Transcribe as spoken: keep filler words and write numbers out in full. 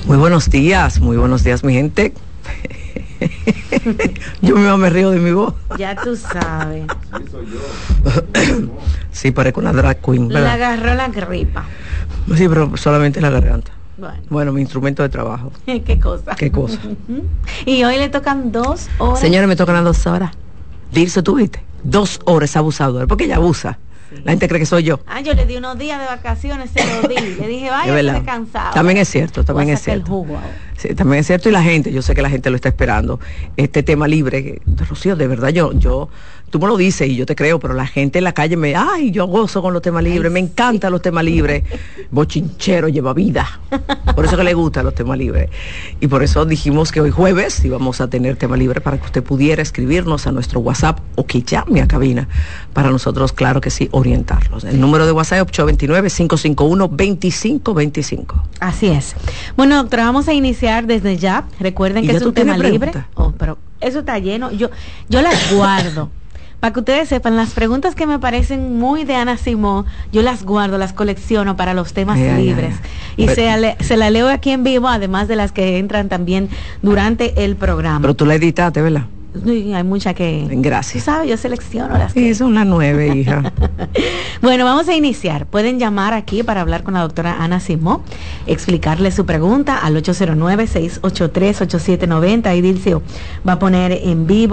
Muy buenos días, muy buenos días, mi gente. Yo mismo me río de mi voz. Ya tú sabes. Sí, soy yo. Sí, parezco una drag queen, ¿verdad? Le agarró la gripa. Sí, pero solamente la garganta. Bueno, Bueno, mi instrumento de trabajo. qué cosa. Qué cosa. Y hoy le tocan dos horas. Señores, me tocan las dos horas. Dirce, ¿tú viste? Dos horas abusador, porque ella abusa. Sí. La gente cree que soy yo. Ah, yo le di unos días de vacaciones, se lo di. Le dije, Es vaya, verdad. descansado. También es cierto, también Voy a es sacar cierto. el jugo ahora. Sí, también es cierto, y la gente, yo sé que la gente lo está esperando. Este tema libre, Rocío, de verdad, yo, yo, tú me lo dices y yo te creo, pero la gente en la calle me, ay, yo gozo con los temas libres, Ay, me sí. encantan los temas libres. Bochinchero, lleva vida. Por eso que le gustan los temas libres. Y por eso dijimos que hoy jueves íbamos a tener tema libre para que usted pudiera escribirnos a nuestro WhatsApp o que llame a cabina para nosotros, claro que sí, orientarlos. El número de WhatsApp es ocho dos nueve, cinco cinco uno, dos cinco dos cinco. Así es. Bueno, doctora, vamos a iniciar desde ya. Recuerden ¿Y que ya es tú un tema tienes libre. preguntas? Oh, pero eso está lleno. Yo, yo las guardo. Para que ustedes sepan, las preguntas que me parecen muy de Ana Simón, yo las guardo, las colecciono para los temas Ay, ay, libres. ay. Y Pero- se, ale- se la leo aquí en vivo, además de las que entran también durante el programa. Pero tú la editaste, ¿verdad? Uy, hay muchas que... Gracias. Tú sabes, yo selecciono las Sí, que... son las nueve, hija. Bueno, vamos a iniciar. Pueden llamar aquí para hablar con la doctora Ana Simó, explicarle su pregunta al ocho cero nueve, seis ocho tres, ocho siete nueve cero. Ahí Dilcio va a poner en vivo